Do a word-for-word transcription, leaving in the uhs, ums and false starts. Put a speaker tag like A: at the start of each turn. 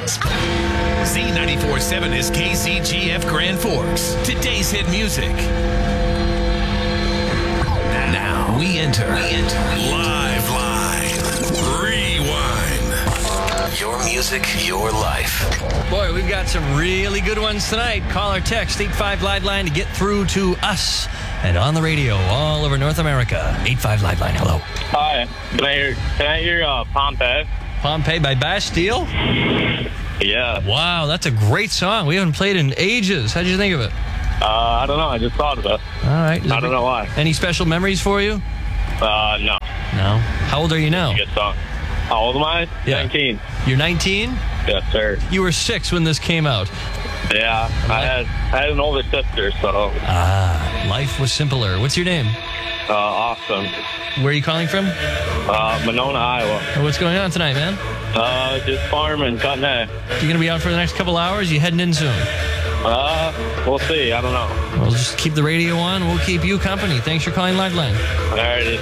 A: Z ninety-four point seven is K C G F Grand Forks. Today's hit music. Now we enter, we enter Live Line Rewind. Your music, your life.
B: Boy, we've got some really good ones tonight. Call or text eight five Live Line to get through to us. And on the radio all over North America, eight five Live Line. Hello.
C: Hi. Can I hear, can I hear uh, Pompeii?
B: Pompeii by Bastille?
C: Yeah.
B: Wow, that's a great song. We haven't played in ages. How'd you think of it?
C: Uh, I don't know. I just thought of it.
B: All right.
C: I don't know why.
B: Any special memories for you?
C: Uh, no.
B: No. How old are you now?
C: Good song. How old am I?
B: Yeah.
C: nineteen.
B: You're nineteen?
C: Yes, sir.
B: You were six when this came out.
C: Yeah. I had I had an older sister, so.
B: Ah, life was simpler. What's your name?
C: Uh, awesome.
B: Where are you calling from?
C: Uh, Monona, Iowa.
B: What's going on tonight, man?
C: Uh, just farming, cutting hay.
B: You going to be out for the next couple hours? You heading in soon?
C: Uh, we'll see. I don't know.
B: We'll just keep the radio on. We'll keep you company. Thanks for calling Live Line.
C: All right.